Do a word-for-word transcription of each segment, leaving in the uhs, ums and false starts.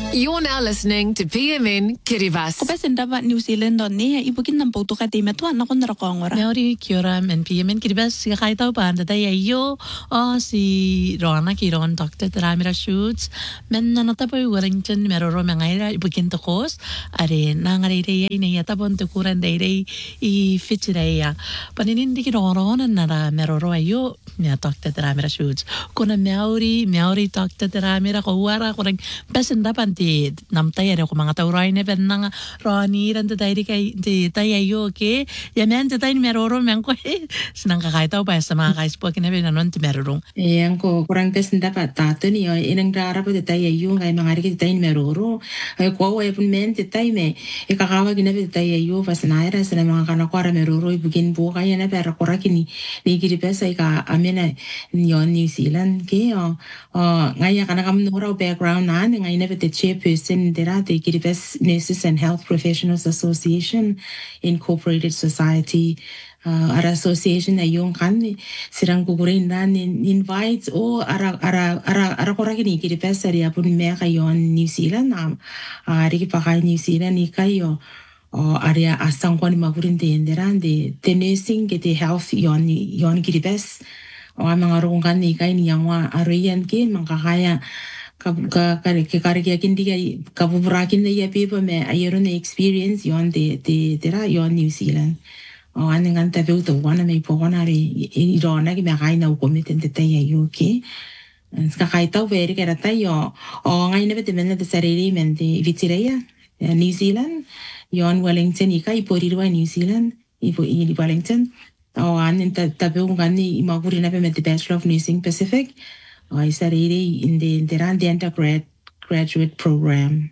You're now listening to P M N Kiribati. Ko besen dapat New Zealand on ni ibu kin nampo tu kati metu anak kon rakongora. Meori kiora men P M N Kiribati kai tau panda dai ayo o si rona ki ron doctor Tramira shoots men na nata poi Wellington meroro mengaira ibu kin to kos are nangare dei nei ata bon to kuran dei dei I fitireia panin di ki ron na ra meroro ayo me doctor Tramira shoots kona Meori Meori doctor Tramira ko wara ko besen dapat di nam tayar ko mga tauray ne penang roni ran tatay kay di tayayo ke yaman tatay ni meroro men ko senang kakaitaw pa sa mga kaispo kinabi nanon ti meroro yang ko kurang pesen dapat tato ni inang rara po tayayo kay mga ri tatay ni meroro ay ko ay pun men tatay me ikakawa kinabi tayayo pas naira sa mga kanakwara meroro ibugin po kaya na pero kora kini ni kiripesa ika amena yon New Zealand ke o ngaya kana kamnora background na ngay na the chairperson dera the Kiribati Nurses and Health Professionals Association Incorporated Society uh, ara association na yung kan sirang kukurin na invite o ara ara ara ara kora kini Kiribati area pun me kayon New Zealand na ari pa kay New Zealand ni kayo o area asang ko ni magurin din dera the the nursing get the health yon yon Kiribati o mga rungkan ni kay ni yang wa arian ke mangkakaya ka ka ke kare ke kindi ka kabuburakin na ya pepa me ayero na experience yon de de dera yon New Zealand o aning anta veu to wana me po wana re I rona ki me kai na ko me tente te ya U K ska kai tau veri ke rata yo o ngai ne bete men de sarere men de vitireya New Zealand yon Wellington I kai porirwa New Zealand I po I Wellington o anin ta ta veu ngani I maguri na pe me de Bachelor of Nursing Pacific I sarili in the the undergrad graduate program.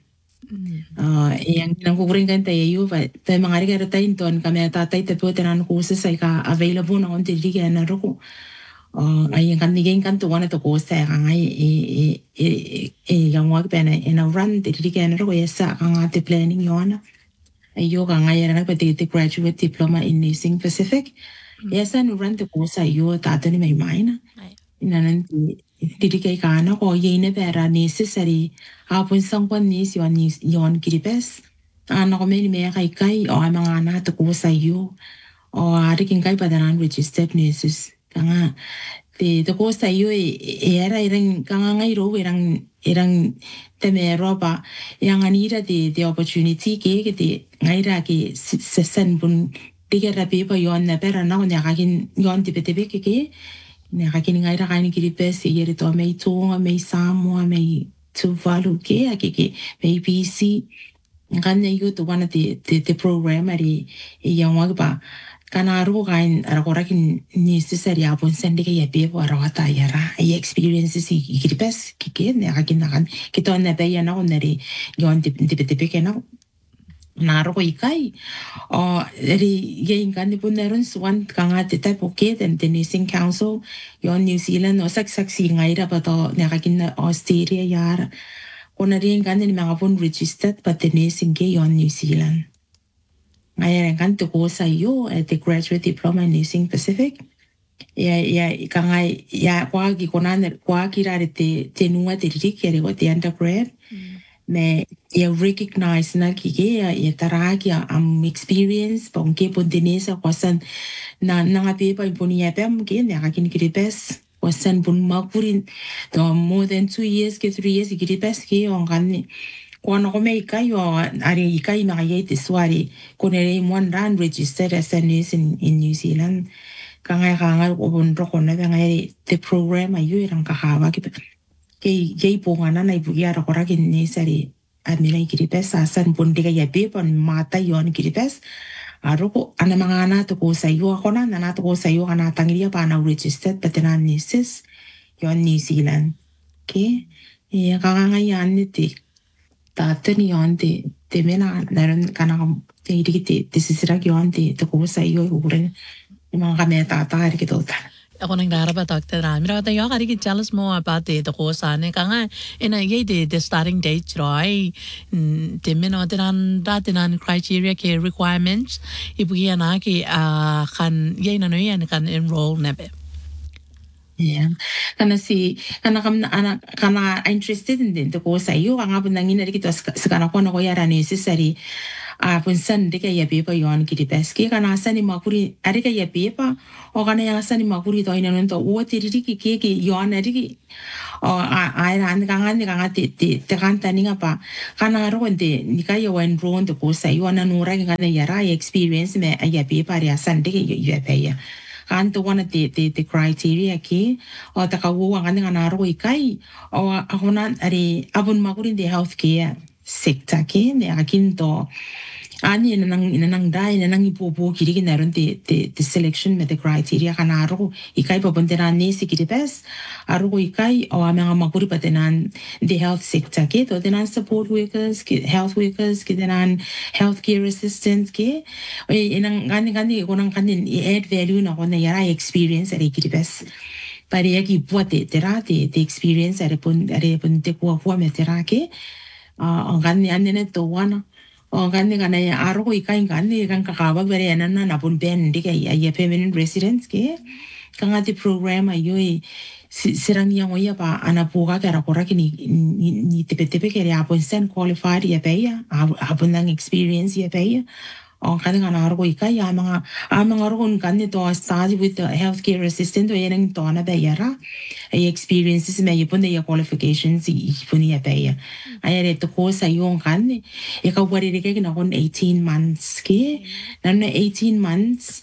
Ah, yang nang kukuring kan tayo yu, but tayo mga riga tayo ton kami tatay tayo tenan courses ay ka available na konti riga na roko. Ah, ay yang kan niging kan tuwa na to course ay kang ay eh eh eh yang wag pa na in a run riga na roko yesa kang ate planning yon. Ay yu kang ay na pati the graduate diploma in nursing Pacific. Yesa no run the course ay yu tato ni may maina. Inanan didi kay kana ko yene pera necessary apun sangpan ni si yon yon Kiribati ano ko may may kay kay o mga anak to ko sa iyo o ari king kay padanan registered nurses kanga the to ko sa iyo era irang kanga ngay ro irang irang temero pa yang anira the the opportunity ke ke the ngaira ke sesan bun tiga rapi pa yon na pera na ko nakakin yon tipe tipe ke ke ne hakini ngai ra kaini Kiribati yeri to mai Tonga mai Samoa mai Tuvalu ke akiki mai B C ngane yu to one the the the program ari yang wa ba kana ru kain ara korakin necessary apon sende ke yape po ara wata yara I experiences I Kiribati ke ne hakin nakan kito na ba yana on nari yon tip tip tip ke na naro ko ikai o eri yang kan di puneron swan kanga tita poket and the nursing council yon New Zealand o sak sak si ngai ra pa to nakakin na Australia yara kona rin kan ni mga pun registered but the nursing ke yon New Zealand ngai kan to ko sa yo at the graduate diploma in nursing Pacific ya ya kanga ya kwa ki kona kwa ki ra te te nua te ri ke re ko te undergrad me ya recognize na ki ya ya taraki am experience pon ke pon denesa kwasan na na ngapi pa pon ya pem ke na kakin Kiribati kwasan pon makurin to more than two years ke three years Kiribati ke on kan ni kono ko me kai yo ari kai ma ye te swari konere one run registered as a nurse in, in New Zealand kanga kanga ko bon ro ko na ngai the program ayu rang ka hawa ke ke ke po ngana na ibu ya rakora ke ni sari admira Kiribati asan pun diga ya be pon mata yon Kiribati aroko ana mga ana to ko sa iyo ako na na to ko sa iyo kana tangiya pa na registered patenan nurses yon New Zealand ke e kanga yan ni ti tato ni yon ti ti mena naron kana ti ti ti sisira yon ti to ko sa iyo uren mga kameta ta ri kitota ako nang daraba doctor Ramira ta yo kari ki tell us more about the the course ane kanga ina ye the the starting date roi the meno tinan datinan criteria ke requirements ibu ya na ki a kan ye na no yan kan enroll nebe Yeah. Kana si kana kam ana kana interested in the ko sa iyo ang abun nangin ri kito sa kana ko na ko yara necessary a pun san de ka ya pepa yon ki de peski kana sani makuri ari ka ya pepa o kana ya sani makuri to ina no to o ti ri ki ki ki yon ari ki o a a ran ka ngan ka ngati te te kan tani nga pa kana ro de ni ka yo en ro de ko sa yo na no ra ka na yara experience me ya pepa ri san de ki ya pe ya kan to wana te te te criteria ki o ta ka wo nga nga na ro i kai o a hona ari abun makuri de healthcare sector ki ne akin to ani ina nang ina nang dai ina nang ipopo kiri ki naron te te te selection me the criteria kana ro ikai pa bondera ne si kiri pes aro ko ikai o ame nga makuri patenan the health sector ki to tenan support workers ki health workers ki tenan healthcare assistants ki o ina ngani ngani ko nang kanin add value na ko na yara experience ari kiri pes pare ki puate tera te te experience are pun are pun te ko ko me tera ke a ngani ane to wana o gani kana ya aro ko ikai gani kan kakawa bere na na pun ben de ya ya permanent residents ke kanga di program ayo e sirang yang oya pa ana puga kara kora kini ni tepe tepe kere apon sen qualified ya pe ya apon nang experience ya pe ya o kani kana aro ko ikai ya mga amang aro kon kani to study with the healthcare assistant o yenang to na be yara ay experiences me yipon de ya qualifications yipon ya pe ya ay re to ko sa yung kani ikaw wari re kaya kon eighteen months ke na eighteen months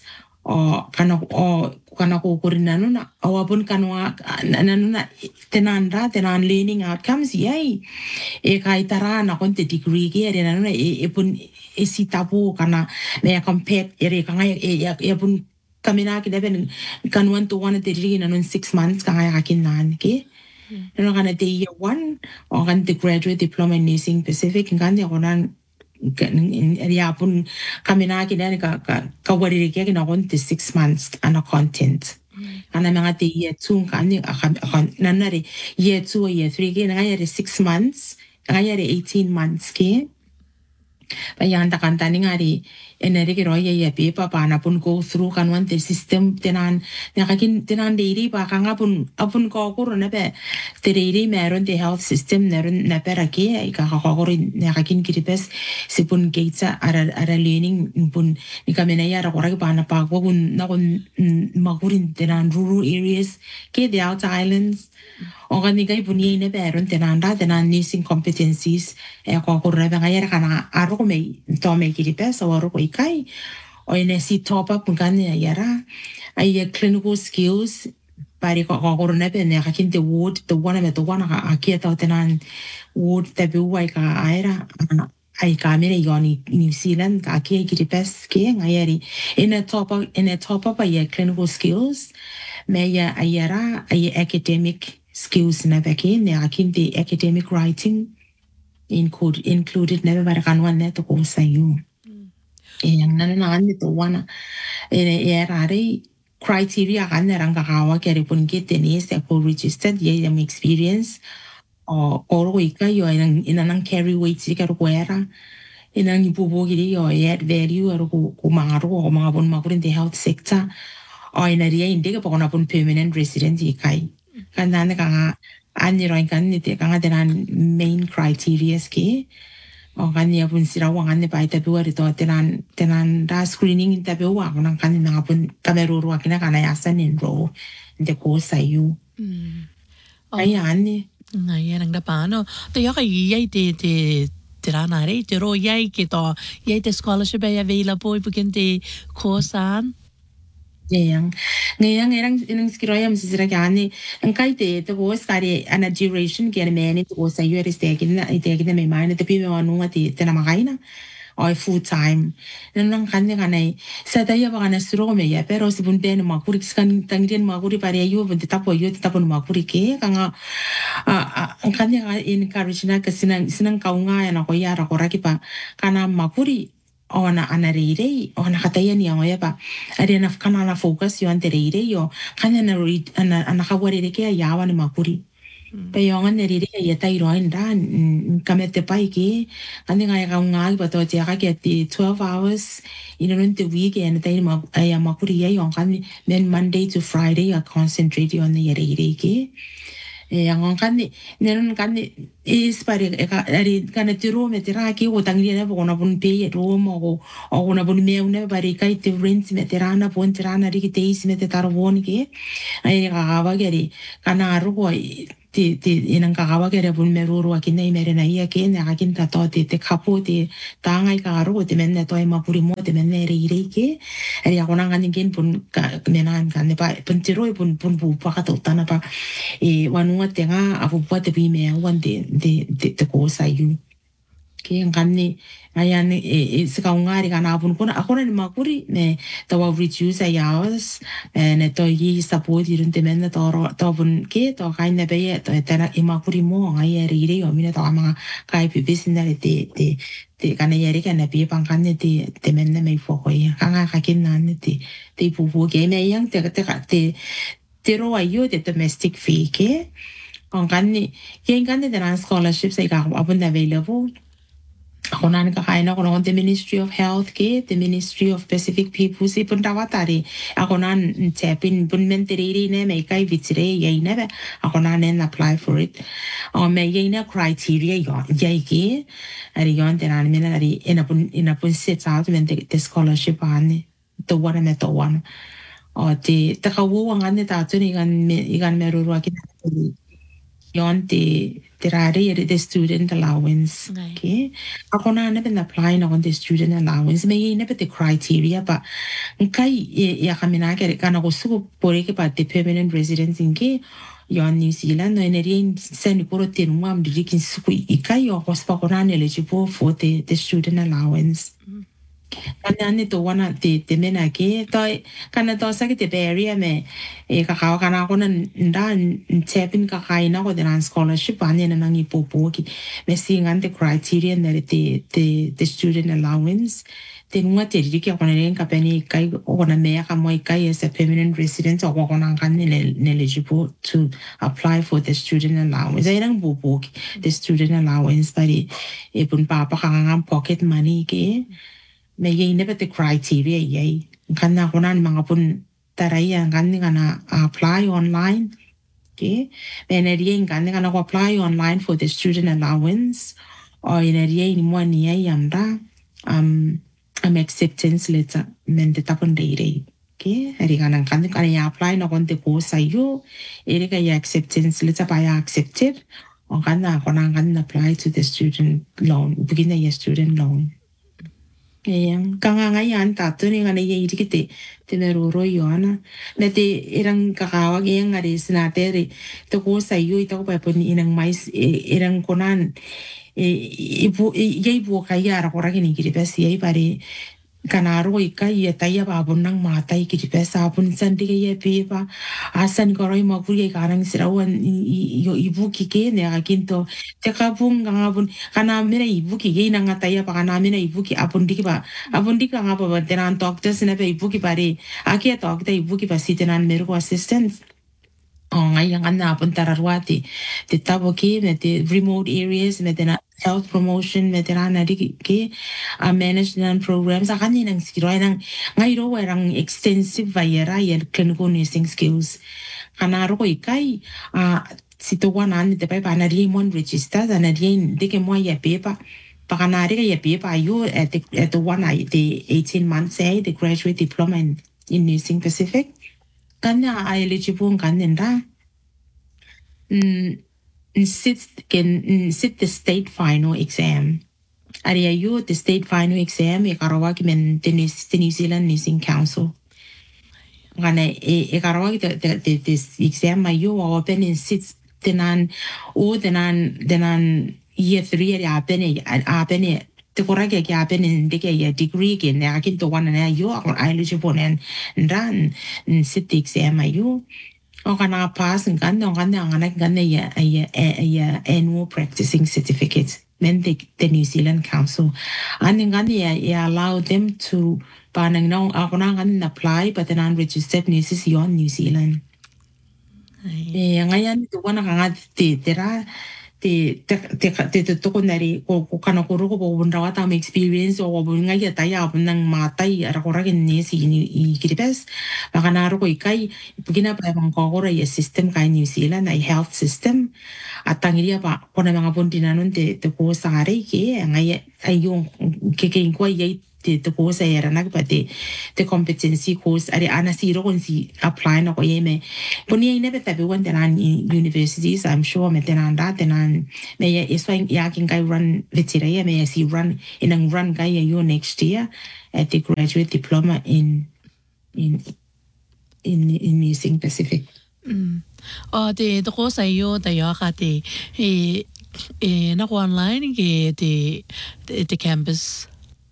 o kana o kana ko kurin nanu na o apun kanwa nanu na tenanda tenan learning outcomes yai e kai tara na kon te degree ke re nanu e pun e sitapo kana me compare e re kanga e e pun kamina ki deben kanwan to one te ri nanu six months kanga ya kin nan ke no kana te year one o kan te graduate diploma in nursing Pacific kan ya konan ya pun kamina ki dan ka ka ka wari ki na kon te six months ana content ana mga te year two kan ni akan nanare year two year three ki na ya six months na ya eighteen months ki bayan ta kan tani ngari enere ki roya ya pe pa pa na pun go through kan wan te system tenan na kakin tenan diri pa ka ngapun apun ko ko na be te diri meron te health system neron na pera ki ai ka ka ko rin na kakin kiripes si pun gates ara ara learning pun ni kamena ya ra ko ra pa na pa ko kun na kun magurin tenan rural areas ke the outer islands o kan ni kai pun ni ne beron tenan ra tenan nursing competencies e ko ko ra ba ya kana aro ko me to me kiripes o ro ko ikai o ene si top up kan ya yara ai clinical skills pare ko ko ne be ne hakin the ward the one me the one a kia ta tenan ward te bu wai ka aira ai ka mire yoni New Zealand ka kia kiripes ke ngayari ene top up ene top up ai clinical skills me ya ayara ai academic skills na beke ne hakin the academic writing include included never bara kanwan ne to ko sayu yang nana nani to wana ene era re criteria kan ranga kawa kere pun kete ni se ko registered ye am experience o oro ika yo inang inang carry weight si kero kuera inang ipupo giri yo add value aro ko ko mangaro ko mga pun makurin the health sector o ina ria inde ka pokona pun permanent resident ikai kan nana kanga ani roin kan ni te kanga tenan main criteria ski o kanya pun sira wangan ni pai tapi wari to tenan tenan da screening tapi wa nang kan na pun kamero ro akina kana yasan in ro de ko sayu ay ani na ya nang da pano to ya kai yai te te terana re te ro yai ke to yai te scholarship ya available bukan te kosan yang ngayang erang inang skiroya msira kani angkai te te ko skari ana duration ke meni to sa yuri stekin na ite ke me mai te pibe wanu ati te na magaina o full time nang kan ne kanai sa ta ya bana suro me ya pero si bun ben ma kuri skan tangren ma kuri pare yo bun tapo yo tapo ma kuri ke kanga a kan ne encourage na ka sinang sinang kaunga ya na ko ya ra ko ra ki pa kana ma kuri ona anarire ona kataya ni ngoya pa ari na kana na focus yo anterire yo kanya na ana ana kawari ke ya wa ni makuri pa yongan ne riri ya tai roin dan kamete pai ki andi ngai ka ngai ba to tia ka ke ti twelve hours in a week and tai ma ya makuri ya yong kan men Monday to Friday I concentrate on the riri ki yang kan ni nen kan ni is pare ka ari kan ti ro me tira ki o tangi ne bo na bun pe ro mo o na bun me ne pare kai ti rent me tira na bun tira na ri ki te is me te tar bon ki ai ka ga geri kana ro ko ti ti inang ka ga geri bun me ro ro ki nei mere na ia ki ne ga kin ta to ti te kapo ti ta ngai ka ro ti men ne to ma puri mo ti men ne ri ri ki ari ko na ngani kin bun ka me nan kan ne pa bun ti ro bun bun bu pa ka to ta na pa e wanunga tenga apu pa te bi me wan de de de te ko sa yu ke ngani ayan e se ka ngari kana apun kuna akona ni makuri ne to wa reduce ai hours ne to yi support irun te men to to bun ke to kai ne be to tena i makuri mo ngai ri ri yo mine to ama kai pi business te te te kana yeri kana pi pang kan ne te te men ne me fo ko ya kanga ka kin nan te te pu pu ke me yang te te te te ro ayo te domestic fee ke on kan ni ke kan ne dan scholarships ai ka apun available ako na nakakain ako ng the Ministry of Health ke, the Ministry of Pacific Peoples, ipun tawatari. Ako na ntepin, pun mentiriri ne, may kay vitire, yay na ba? Ako na nen apply for it. O may yay na criteria yon, yay ki. Ari yon, tinan mina, ari inapun, inapun sits out, men the scholarship ane, the one and the one. O ti, takawo ang ane tato, ikan, ikan meruro akin, yon ti, tirari the student allowance. Okay. Ako na na bin apply na the student allowance. May na the criteria pa. Kay ya kami na kaya kana ko suko pore ke pa the permanent residence inke yon New Zealand no energy send puro tinwa am dirikin suko ikay yo ko pa ko na eligible for the the student allowance. Kana ni to wana te te mena ke to kana to sa ke te area me e ka ka kana ko na nda ntepin ka kai na ko de nan scholarship ane na nang ipopo ki me seeing the criteria na te te the student allowance te nwa te ri ke ko na ren ka peni kai o na me ka mo kai as a permanent resident o ko na kan ne eligible to apply for the student allowance ai nang popo ki the student allowance pari e pun pa pa ka ngam pocket money ke may yay never the criteria yay kana kunan mga pun taraya ngani kana apply online okay then area ngani kana apply online for the student allowance or in area ni mo ni ay amda um am acceptance letter men the tapon dai okay eri kana kana kana apply na kon te ko sayo eri ka acceptance letter pa ya accepted o kana kunan kana apply to the student loan begin the student loan. Yang kangangayan tato ni ngana ye iti kite tineruro yona na te irang kakawag yang ngari sinateri to ko sa iyo ito ko pa pun inang mais irang konan ibu ye ibu kaya ara kora kini kiri pesi ye pare kanaro ika ye taya ba abun nang mata i kiri pesa abun sandi ke ye pipa asan koroi makuri ye karang sirawan yo ibu kike ne akinto te kapung ngabun kana mena ibu kike nang ataya pa kana mena ibu ki abun diki ba abun diki nga pa tenan doctor sina pe ibu ki pare aki doctor ibu ki pa sitenan medical assistant oh ngai yang ana pun tararwati te tabo ki me te remote areas me te na health promotion me te na di ki a management programs akan ni nang skiro nang ngai ro erang extensive vayera yer clinical nursing skills kana ro ikai a sito wana ni te pa na ri mon register na ri de ke mo ya pepa pakanari ka ya pepa you at the at the one I the eighteen months say the graduate diploma in, in nursing Pacific kana eligible kanenda mm sit can sit the state final exam ari ayu the state final exam e karawa ki men the New Zealand Nursing Council kana e e karawa ki the this exam ayu open in sit tenan o tenan tenan year three ari apene apene te korake ki apene ndike ya degree ki ne akin to one na ayu eligible and dan sit the exam ayu o kana pass kan no kan ang anak kan ya ya ya annual practicing certificate men the, the New Zealand Council and kan ya ya allow them to panang no ako na kan apply but then unregistered nurses yon New Zealand E ngayan tu wana kanga te tera te te te te te toko nari ko ko kana ko ro ko bunda wata me experience o bo ngai ya taya nang matai ara ko ragin ni si ni i kiripes ba kana ro ko ikai pugina pa bang ko ro ya system kai New Zealand ai health system atangiria pa kona mga bundina nun te te ko sare ke ngai ai yung ke ke ko ye te te ko sa era nak pa te te competency course ari ana si ro kon si apply na ko ye me puni ai nebe tabe wan tenan universities I'm sure me tenan da tenan me ya eso ya kin kai run vetira ya me ya si run in ang run kai ya you next year at the graduate diploma in in in in Musing Pacific. Mm. O te to ko sa iyo tayo ka te e e na ko online ke te te campus.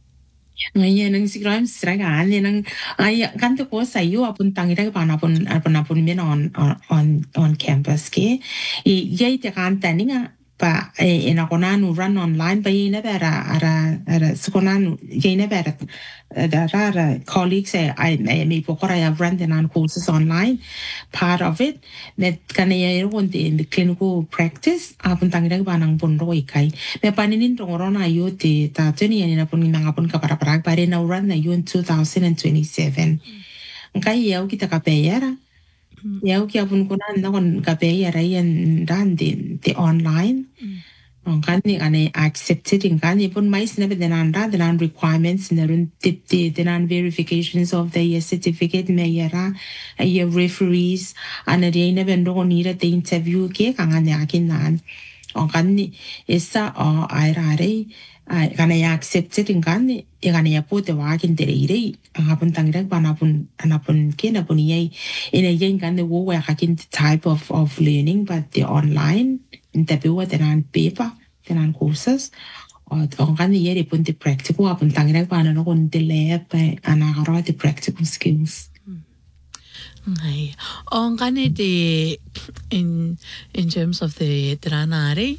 Ngayon nang siguro ang siragaan nang ay kanto ko sa iyo apun tangira pa na pun apun apun men on on on campus ke i yai te kanta ninga pa e na kona nu run online pa ina bera ara ara skona nu ina bera da ra colleagues I I me pokora ya run the non courses online part of it met kana ya ron in the clinical practice apun tangira pa nang pun roi kai me paninin rongorona yo te ta tuni ni na pun nga pun ka para para pare na run na yo in two thousand twenty-seven ngai ya kita ka peyara ya ki apun kuna na kon ka peyara yan ran de the online on kan ni ane accepted in kan ni pun mais na benan ra the requirements na run tip the the verifications of the certificate me yara a referees ana de na ben ro ni ra the interview ke kan ane akin nan on kan ni esa o ai ra re ai kan ya accepted in kan ni ya kan ya po te wa kin te re ang apun tangira pa na pun anapun ke na pun ye ina yen kan the wo wa hakin type of of learning but the online interview tenan paper tenan courses o kan ye re pun the practical apun tangira pa na no kon the lab ana garo the practical skills. Ngai. On kan te in in terms of the tranare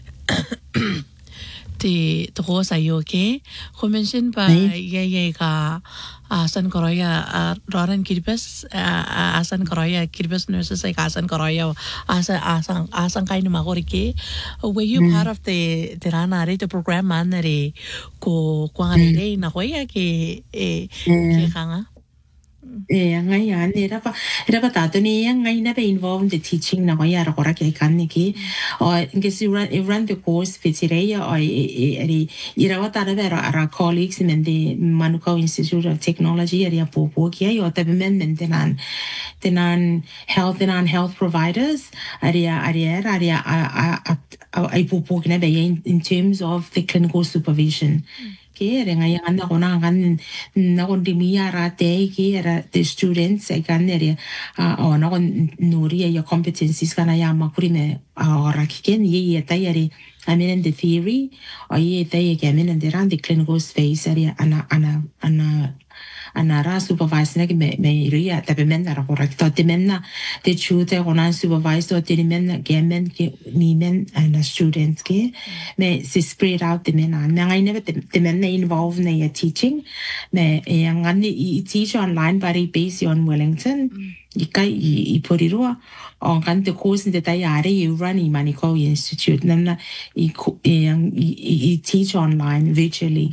te to sa yo ke ko mention pa ye ye ka asan koroya roran kiribes asan koroya kiribes nurses ay asan koroya asan asan asan kain magori ke were you part of the tranare the program manare ko kwangare na koya ke e ke kanga. Eh, ngai yan era pa era pa tato ni yang ngai na be involved in the teaching na ko ya ra ko ra ke kan ni ki o nge si run run the course fitireya o eri ira wa tara vera ara colleagues in the Manukau Institute of Technology area po po ki yo ta be men men tenan tenan health and health providers area area area a ai po po ki na be in terms of the clinical supervision. Ke renga yang anda kona kan na kon dimia ra te ki era the students ai kan ere a na kon nuri ya competencies kana ya makuri me ora ki ken ye ye ta yari I mean in the theory o ye ta ye ke men in the ran the clinical space area ana ana ana ana ra supervise na ki me me ria ta be men ra correcto te men na te chute kona supervise te men ke men ke ni men ana students ke me se spread out the men na ngai never the men involved in your teaching me yang ani I teach online bari based on Wellington ikai I porirua on kan the course in the tayare you run I Manukau Institute namna I yang I teach online virtually.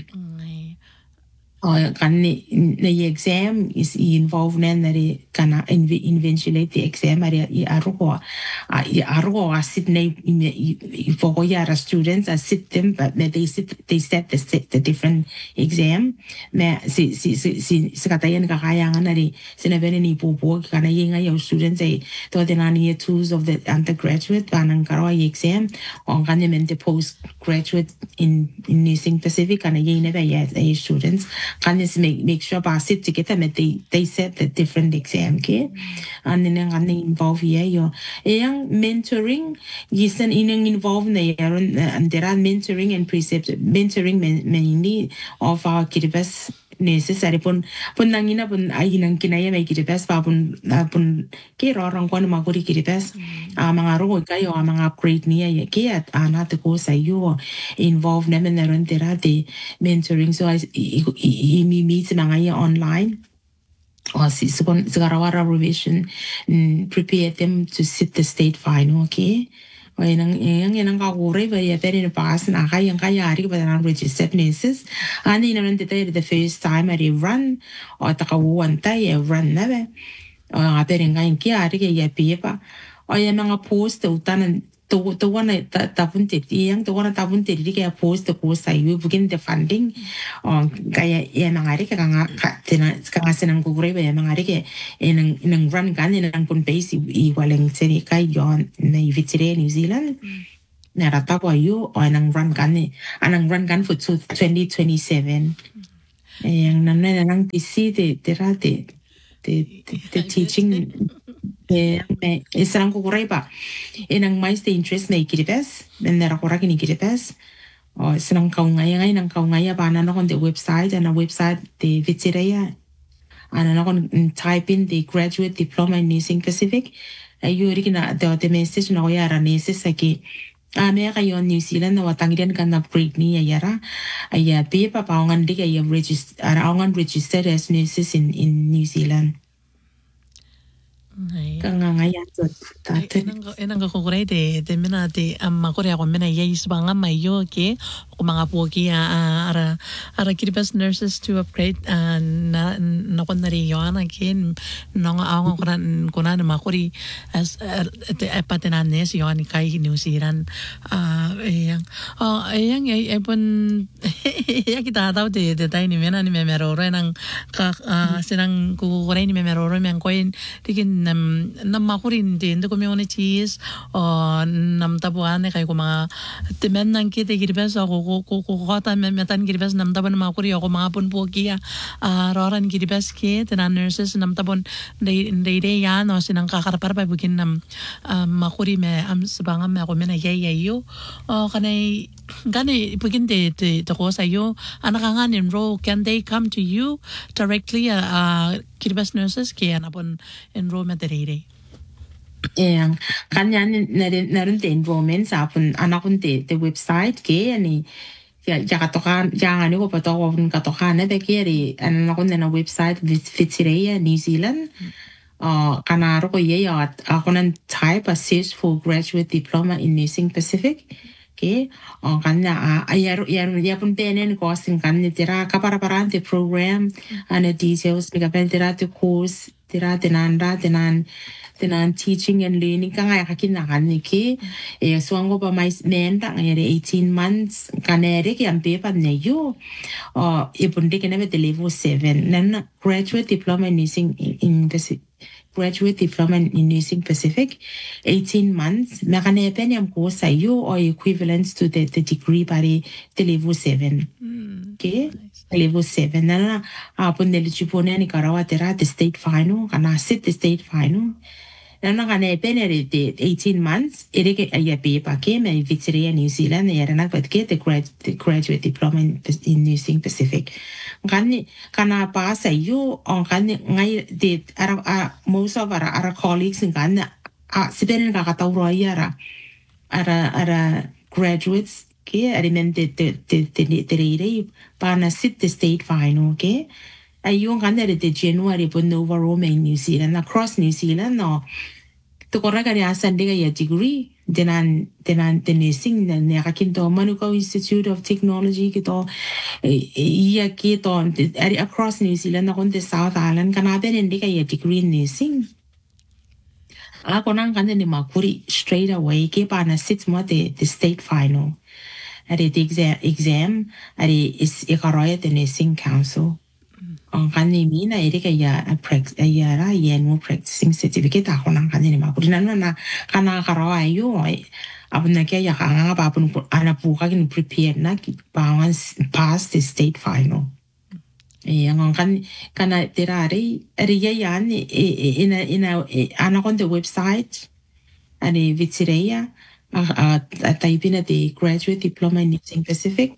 O kan ni na exam is involved nen nari kana invigilate the exam ari I arugo I arugo a sit na I for ya students I sit them but they sit they set the set the different exam me si si si si katayan ka kaya nari sinabi ni pupo kana yenga yung students ay to the year twos of the undergraduate kanang karo exam o kan men the postgraduate in in Musing Pacific kana yenga ba ya students can is make make sure ba sit together me they they set the different exam ke and then ang involve here yo yang mentoring gisan inang involved na yaron and there are mentoring and precept mentoring mainly of our kiribas necessary pun pun nangina pun ay nang kinaya may kiribas pa pun pun kiro orang ko na maguri kiribas a mga ro kayo a mga upgrade niya kaya anate ko sa iyo involved naman na ron tera the mentoring so I I meet mga online or sigarawa revision, prepare them to sit the state final, okay? O yang yang yang kagure ba ya pere na pass na kaya kaya ari ba na registered nurses. Ani na nante tayo the first time ari run o takawuan tayo run na ba. O nga pere nga yung kaya ari kaya pipa. O yung mga post utanan to to wana tapun tiri yang to wana tapun tiri kaya post ko sa you begin the funding o kaya ya mga ari kaya nga tina kaya sinang kagure ba ya mga ari kaya inang inang run kan inang pun base igualing sini kay yon na vitire New Zealand na rata ko ayo o inang run kan ni anang run kan for twenty twenty-seven yang nanay nang tisi te tera te te te teaching eh me isang kagure ba inang mais the interest na ikiripes na nakura kini ikiripes o sinang kaungaya ngay nang kaungaya ba na nakon the website and a website the vitire ana nakon type in the graduate diploma in nursing Pacific ayo rikina the the message na yara nurses aki ame kayo New Zealand na watangiran kan upgrade ni yara aya pe pa paungan di kaya register aungan registered as nurses in in New Zealand kangangaya so tate enang ko kurai de de mena de amma korea ko mena yais banga mayo ke ko mga poki ara ara kiribas nurses to upgrade na na kon nari yana ke no ang ko ko na makori as te patena nes yon kai New Zealand ah yang ah yang ay pun ya kita tahu de de tai ni mena ni memero nang ka sinang ko kurai ni memero men koin tikin nam nam makurin din the communities o nam tabuan kay ko mga temen nang kite girbes ako ko ko kota metan girbes nam taban makuri ako mga pun pokia roran girbes ke tenan nurses nam tabon day day yan o sinang kakarapar pa bugin nam makuri me am sabanga me ako mena yayayo o kanay gani bugin de de ko sa yo anakangan enroll can they come to you directly uh kiribas nurses ke anapon enrollment rate yang kanyan narin narin the enrollment sa pun anapon the the website ke ani ya katokan yang ani ko pato pun katokan na de kiri anapon na website Vitire New Zealand uh kanaro ko ye ya ako nan type a search for graduate diploma in nursing Pacific ke o kanya ayar yar ya pun tenen ko sin kan tira kapara-paran the program and details ni kapel tira the course tira tenanda tenan tenan teaching and learning kanga kakin kan ni ke e suango pa mais menda ngere eighteen months kanere ke ampe pa ne yo o e pun de ke na level seven nan graduate diploma in nursing in graduate diploma in nursing Pacific, eighteen months. Makane pen yam ko sa yo or equivalent to the, the degree pare the level seven. Mm, okay, nice. Level seven. Nana apun eligible ni karawa tera the state final. Kana sit the state final. Nana kane pen ere the eighteen months. Ere ke aya pe pa ke me Victoria New Zealand ere na pat ke the grad the graduate diploma in, in nursing Pacific. Kani kana pa sa yo on kani ngai de ara most of our our colleagues in Ghana a siben ka katawro ara ara ara graduates ke arimen de de de de de pa na sit the state final ke ayo Ghana de January po Nova Rome in New Zealand across New Zealand no to koraka ri asan de ya degree denan denan the nursing na nakakinto Manukau Institute of Technology kito iya kito across New Zealand na konti South Island kanaben hindi kaya degree in nursing ako nang kanda ni makuri straight away ke pa na sit mo the, the state final ari the exam exam ari is ikaroya the nursing council ang kanimi na iri kaya aya ra yan mo practicing certificate ako nang kanini makuri na na kana karawa yo abun na kaya kanga pa apun ana puka kin prepare na pawan pass the state final eh ang kan kana tirari ari yan ina ina ana kon the website ani Vitire a type in the graduate diploma in nursing Pacific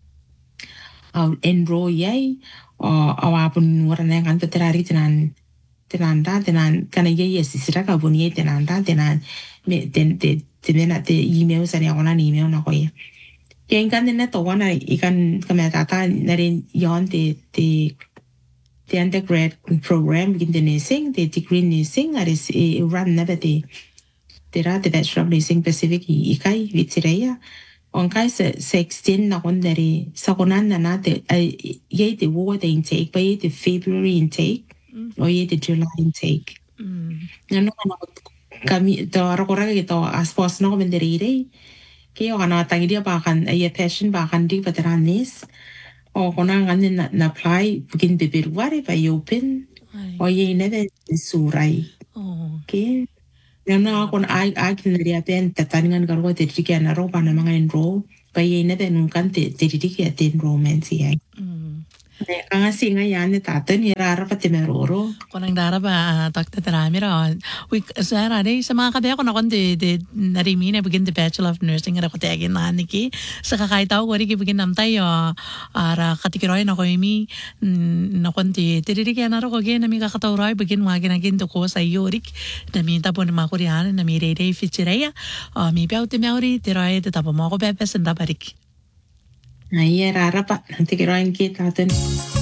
I'll enroll yay o awapun warna kan peterari tenan tenanda tenan kana ye yes sira ka buni tenanda tenan me ten te tenena te email sa ni ona email na ko ye ken kan ne to wana ikan kamera ta nare yon te te the undergrad program in the nursing, the degree in nursing, are is run never the there are the bachelor of nursing Pacific ikai vitireya. On kai se se extend na kon dari sa konan na na the ye the war the intake by the February intake or ye the July intake. Ano kana kami to arakora ke to aspos na ko benderi ke o kana tangi dia bakan ye passion bakan di pateranis. O kona ngani na, na apply begin beberuare pa open o ye neve surai. Okay. Nana kon ai ai kinaria pen tataningan karwa te tiki ana ro pana mga enroll pa ye neve nunkan te te tiki at enrollment siya. Ne kanga singa yan ne tatan ira pa te meroro. Konang dara ba Doctor Taramira. We sara dei sa mga kabaya ko na kon de de narimi na begin the Bachelor of Nursing ara ko te agin na niki sa kakaitaw ko ri begin namtay ara katikiroy na ko imi na kon te tiriri na ro ko gen na mi kakatawray begin wagin agin to ko sa yorik na mi tapo na makurian na mi re re fichireya mi piao te meori tiroy te tapo mo ko bebes nda barik. Ay, rara pa. Nanti kirain kita.